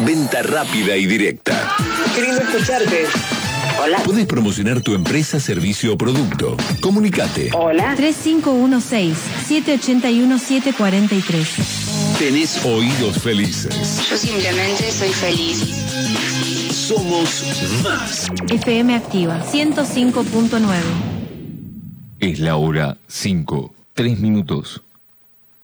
Venta rápida y directa. Qué lindo escucharte. Hola. Podés promocionar tu empresa, servicio o producto. Comunicate. Hola. 3516-781-743. Tenés oídos felices. Yo simplemente soy feliz. Somos más. FM Activa 105.9. Es la hora 5, 3 minutos.